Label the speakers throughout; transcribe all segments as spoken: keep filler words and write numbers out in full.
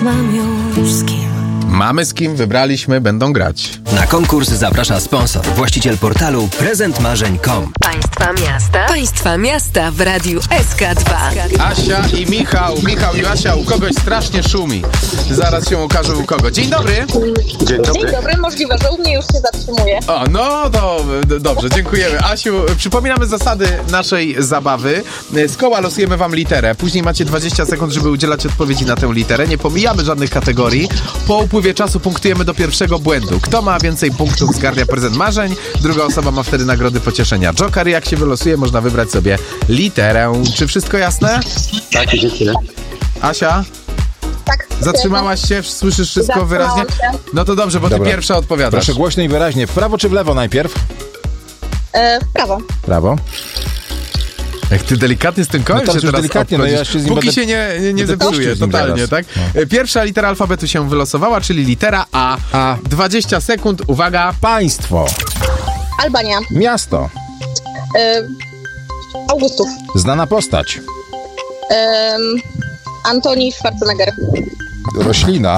Speaker 1: mam już z kim.
Speaker 2: Mamy z kim, wybraliśmy, będą grać.
Speaker 3: Na konkurs zaprasza sponsor, właściciel portalu prezent marzeń kropka com.
Speaker 1: Państwa miasta. Państwa miasta w Radiu S K dwa.
Speaker 2: Asia i Michał. Michał i Asia, u kogoś strasznie szumi. Zaraz się okaże u kogo. Dzień dobry.
Speaker 4: Dzień dobry.
Speaker 5: Dzień dobry, możliwe, że u mnie już się zatrzymuje.
Speaker 2: O, no to d- dobrze, dziękujemy. Asiu, przypominamy zasady naszej zabawy. Z koła losujemy wam literę. Później macie dwadzieścia sekund, żeby udzielać odpowiedzi na tę literę. Nie pomijamy żadnych kategorii. Po upływie czasu punktujemy do pierwszego błędu. Kto ma więcej punktów, zgarnia prezent marzeń. Druga osoba ma wtedy nagrody pocieszenia. Joker, jak się wylosuje, można wybrać sobie literę. Czy wszystko jasne?
Speaker 4: Tak, dziękuję.
Speaker 2: Asia?
Speaker 5: Tak.
Speaker 2: Zatrzymałaś się? Słyszysz wszystko
Speaker 5: Zatrzymałam
Speaker 2: wyraźnie?
Speaker 5: się.
Speaker 2: No to dobrze, bo ty
Speaker 6: Dobra.
Speaker 2: pierwsza odpowiadasz.
Speaker 6: Proszę głośno i wyraźnie. W prawo czy w lewo najpierw?
Speaker 5: E, w prawo.
Speaker 6: Prawo.
Speaker 2: Jak ty delikatnie z tym kołem
Speaker 6: No to
Speaker 2: się
Speaker 6: już
Speaker 2: teraz
Speaker 6: delikatnie, no ja
Speaker 2: obchodzisz.
Speaker 6: się z nim
Speaker 2: Póki
Speaker 6: będę-
Speaker 2: się nie, nie, nie
Speaker 6: będę
Speaker 2: zepsuje
Speaker 6: kościł z nim
Speaker 2: totalnie,
Speaker 6: zaraz.
Speaker 2: tak? Pierwsza litera alfabetu się wylosowała, czyli litera A.
Speaker 6: A.
Speaker 2: dwadzieścia sekund, uwaga.
Speaker 6: Państwo.
Speaker 5: Albania.
Speaker 6: Miasto.
Speaker 5: E, Augustów.
Speaker 6: Znana postać.
Speaker 5: E, Antoni Schwarzenegger.
Speaker 6: Roślina.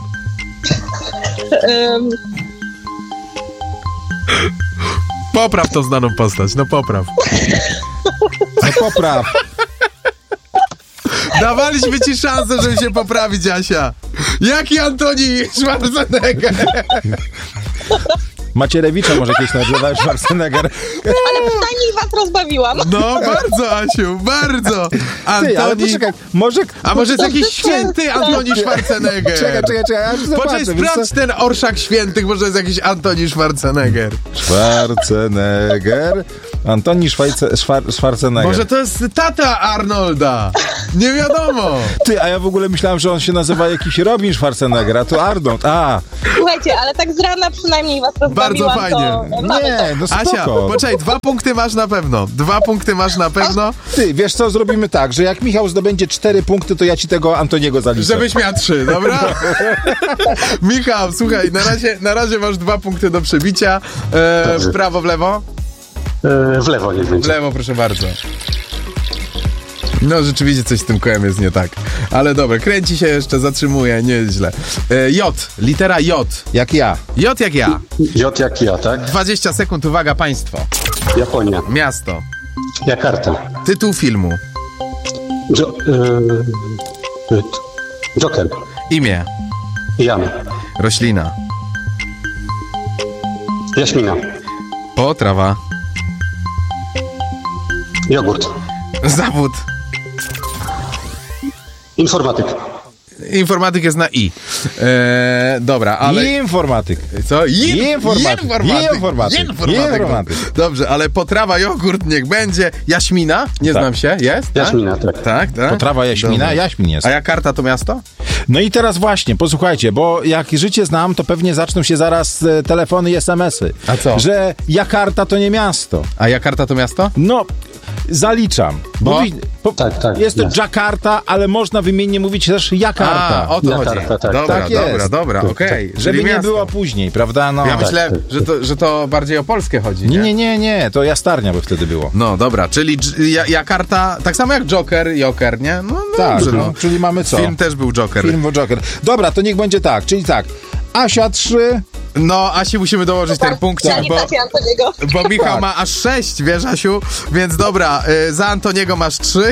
Speaker 5: E,
Speaker 2: Popraw tą znaną postać, no popraw.
Speaker 6: No popraw.
Speaker 2: Dawaliśmy ci szansę, żeby się poprawić, Asia. Jaki Antoni Schwarzenegger?
Speaker 6: Macierewicza może kiedyś nazywać Schwarzenegger.
Speaker 5: ale przynajmniej was rozbawiłam.
Speaker 2: No bardzo, Asiu, bardzo.
Speaker 6: Ty, ale
Speaker 2: Antoni...
Speaker 6: poczekaj, może...
Speaker 2: A może jest jakiś święty Antoni Schwarzenegger?
Speaker 6: Czekaj, czekaj, czekaj, aż zobaczę.
Speaker 2: Poczekaj,
Speaker 6: wiesz co?
Speaker 2: sprawdź ten orszak świętych, może jest jakiś Antoni Schwarzenegger.
Speaker 6: Schwarzenegger. Antoni Szwajce, Szwar, Schwarzenegger.
Speaker 2: Może to jest tata Arnolda. Nie wiadomo.
Speaker 6: Ty, a ja w ogóle myślałem, że on się nazywa jakiś Robin Schwarzenegger, a to Arnold. A,
Speaker 5: Słuchajcie, ale tak z rana przynajmniej was rozbawiłam.
Speaker 2: Bardzo fajnie.
Speaker 5: To mamy to.
Speaker 6: nie, no spoko.
Speaker 2: Asia, poczekaj, dwa punkty masz na pewno. Dwa punkty masz na pewno,
Speaker 6: Ty, wiesz co, zrobimy tak, że jak Michał zdobędzie cztery punkty, to ja ci tego Antoniego zaliczę.
Speaker 2: żebyś miał trzy, dobra? Michał, słuchaj, na razie, na razie masz dwa punkty do przebicia. E, w prawo, w lewo?
Speaker 4: E, w lewo niech
Speaker 2: W
Speaker 4: będzie.
Speaker 2: lewo, proszę bardzo. No, rzeczywiście coś z tym kołem jest nie tak. Ale dobra, kręci się jeszcze, zatrzymuje, nieźle. E, J, litera J.
Speaker 6: Jak ja.
Speaker 2: J jak ja.
Speaker 4: J jak ja, tak?
Speaker 2: dwadzieścia sekund, uwaga, państwo.
Speaker 4: Japonia.
Speaker 2: Miasto.
Speaker 4: Jakarta.
Speaker 2: Tytuł filmu.
Speaker 4: Jo, e, Joker.
Speaker 2: Imię.
Speaker 4: Jan.
Speaker 2: Roślina.
Speaker 4: Jaśmina.
Speaker 2: Potrawa.
Speaker 4: Jogurt.
Speaker 2: Zawód.
Speaker 4: Informatyk.
Speaker 2: Informatyk jest na I. E, dobra, ale...
Speaker 6: Informatyk.
Speaker 2: Co? In,
Speaker 6: Informatyk.
Speaker 2: Informatyk.
Speaker 6: Informatyk.
Speaker 2: Informatyk.
Speaker 6: Informatyk.
Speaker 2: Dobrze, ale potrawa, jogurt niech będzie. Jaśmina? Nie
Speaker 6: Tak.
Speaker 2: znam się. Jest? tak?
Speaker 4: Jaśmina, tak.
Speaker 2: Tak, tak.
Speaker 6: Potrawa Jaśmina,
Speaker 2: Dobra.
Speaker 6: Jaśmin jest.
Speaker 2: A Jakarta to miasto?
Speaker 6: No i teraz właśnie, posłuchajcie, bo jak życie znam, to pewnie zaczną się zaraz e, telefony i es em esy.
Speaker 2: A co?
Speaker 6: Że Jakarta to nie miasto.
Speaker 2: A Jakarta to miasto?
Speaker 6: No, zaliczam.
Speaker 2: Bo?
Speaker 6: Mówi, po,
Speaker 4: Tak, tak,
Speaker 6: Jest to
Speaker 4: jasne.
Speaker 6: Jakarta, ale można wymiennie mówić też Jakarta.
Speaker 2: A, o to
Speaker 4: Jakarta,
Speaker 2: chodzi.
Speaker 4: tak.
Speaker 2: Dobra,
Speaker 6: Tak jest.
Speaker 2: dobra, dobra, okej.
Speaker 6: Żeby
Speaker 2: Czyli
Speaker 6: nie
Speaker 2: miasto.
Speaker 6: było później, prawda? No.
Speaker 2: Ja
Speaker 6: Tak.
Speaker 2: myślę, że to, że to bardziej o Polskę chodzi,
Speaker 6: Nie, nie, nie, nie, to jastarnia by wtedy było.
Speaker 2: No dobra, czyli dż- ja, Jakarta, tak samo jak Joker, Joker, nie? No, no
Speaker 6: Tak,
Speaker 2: dobrze,
Speaker 6: no,
Speaker 2: no.
Speaker 6: czyli mamy co?
Speaker 2: Film też był Joker.
Speaker 6: Film o Joker. Dobra, to niech będzie tak, czyli tak. Asia trzy,
Speaker 2: No, Asi musimy dołożyć ten punkcik, bo,
Speaker 5: Zalicacie Antoniego.
Speaker 2: bo Michał
Speaker 6: Tak.
Speaker 2: ma aż sześć, wiesz, Asiu? Więc dobra, y, za Antoniego masz trzy.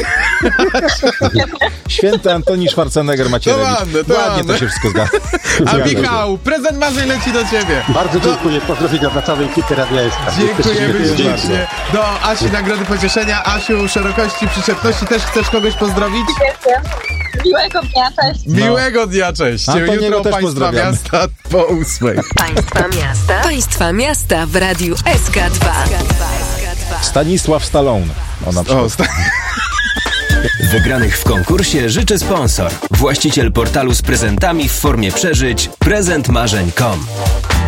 Speaker 6: święty Antoni Schwarzenegger Macierewicz.
Speaker 2: To ładne, to
Speaker 6: Ładnie
Speaker 2: ładne.
Speaker 6: to się wszystko zgadza.
Speaker 2: A
Speaker 6: Zgadza się.
Speaker 2: Michał, prezent marzeń leci do ciebie.
Speaker 4: Bardzo dziękuję. Pozdrowienia dla całej ekipy Radia S K.
Speaker 2: Dziękujemy
Speaker 4: Jesteście
Speaker 2: ślicznie. Do Asi nagrody pocieszenia. Asiu, szerokości, przyczepności. Też chcesz kogoś pozdrowić?
Speaker 5: Miłego dnia, cześć.
Speaker 2: Miłego dnia, cześć.
Speaker 6: Antoniego
Speaker 2: Jutro
Speaker 6: też
Speaker 2: Państwa
Speaker 6: pozdrawiamy.
Speaker 2: miasta po ósmej.
Speaker 1: Państwa miasta. Państwa miasta w Radiu S K dwa.
Speaker 6: Stanisław Stallone. O, na przykład.
Speaker 2: O, sta-
Speaker 3: Wygranych w konkursie życzy sponsor, właściciel portalu z prezentami w formie przeżyć prezent marzeń kropka com.